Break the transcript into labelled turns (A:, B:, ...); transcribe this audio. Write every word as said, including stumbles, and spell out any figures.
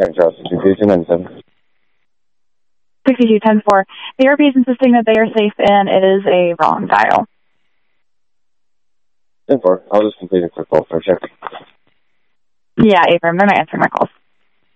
A: Charles, sixty-two ten ninety-seven.
B: sixty-two ten four. The A R P is insisting that they are safe, and it is a wrong dial.
A: ten four. I'll just complete a quick call for a check.
B: Yeah, Abram, they're not answering my calls.